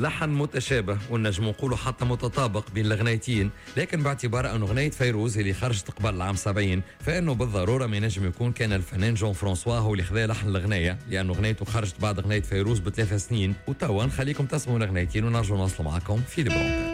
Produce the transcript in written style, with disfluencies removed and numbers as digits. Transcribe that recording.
لحن متشابه ونجم نقولوا حتى متطابق بين الغنيتين، لكن باعتبار أنه غنية فيروز اللي خرجت قبل العام 70 فإنه بالضرورة ما ينجم يكون كان الفنان جون فرانسوا هو اللي خذا لحن الغنية، لأنه غنيته خرجت بعد غنية فيروز ب3 سنين. وتوا نخليكم تسمعوا الغنيتين ونرجو نواصلوا معكم في البرونتاج.